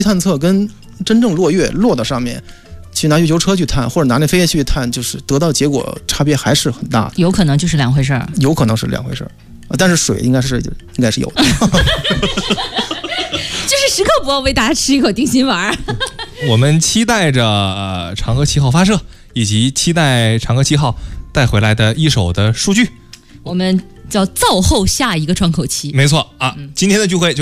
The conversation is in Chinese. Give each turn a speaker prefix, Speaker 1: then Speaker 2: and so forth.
Speaker 1: 探测跟真正落月落到上面去拿月球车去探，或者拿那飞碟去探，就是得到结果差别还是很大的，
Speaker 2: 有可能就是两回事儿，
Speaker 1: 有可能是两回事儿。但是水应该是有的。
Speaker 2: 就是时刻不忘为大家吃一口定心丸。
Speaker 3: 我们期待着嫦娥7号发射，以及期待嫦娥7号带回来的一手的数据。
Speaker 2: 我们叫造后下一个窗口期。
Speaker 3: 没错啊，今天的聚会就